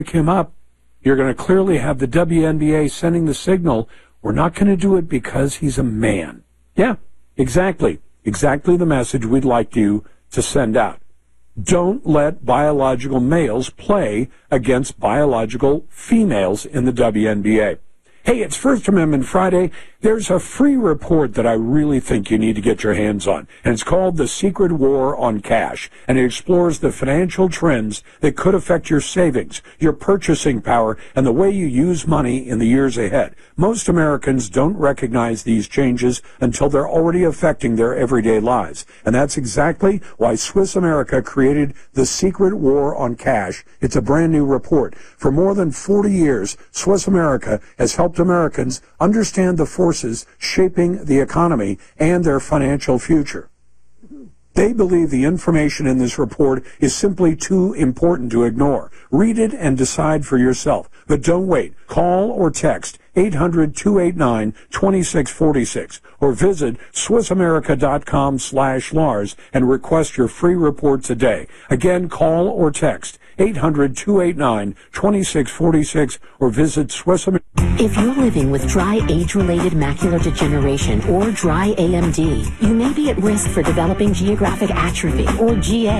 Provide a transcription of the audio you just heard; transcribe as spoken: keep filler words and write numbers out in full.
him up, you're going to clearly have the W N B A sending the signal, we're not going to do it because he's a man. Yeah, exactly. Exactly the message we'd like you to send out. Don't let biological males play against biological females in the W N B A. Hey, it's First Amendment Friday. There's a free report that I really think you need to get your hands on, and it's called The Secret War on Cash, and it explores the financial trends that could affect your savings, your purchasing power, and the way you use money in the years ahead. Most Americans don't recognize these changes until they're already affecting their everyday lives, and that's exactly why Swiss America created The Secret War on Cash. It's a brand new report. For more than forty years, Swiss America has helped Americans understand the forces shaping the economy and their financial future. They believe the information in this report is simply too important to ignore. Read it and decide for yourself. But don't wait. Call or text eight hundred, two eight nine, two six four six or visit swissamerica.com slash Lars and request your free report today. Again, call or text eight hundred, two eight nine, two six four six or visit Swiss America. If you're living with dry age-related macular degeneration or dry A M D, you may be at risk for developing geographic atrophy or G A.